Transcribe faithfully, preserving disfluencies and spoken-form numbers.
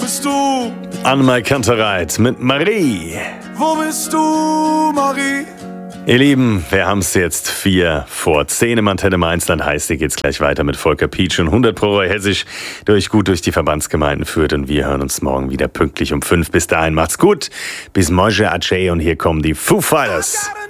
bist du? Annemai Kantereit mit Marie. Wo bist du, Marie? Ihr Lieben, wir haben es jetzt vier vor zehn im Antenne Mainzland. Heißt, hier geht's gleich weiter mit Volker Pietsch und hundert Pro Hessisch, der euch gut durch die Verbandsgemeinden führt. Und wir hören uns morgen wieder pünktlich um fünf. Bis dahin macht's gut. Bis morgen, Ajay. Und hier kommen die Foo Fighters.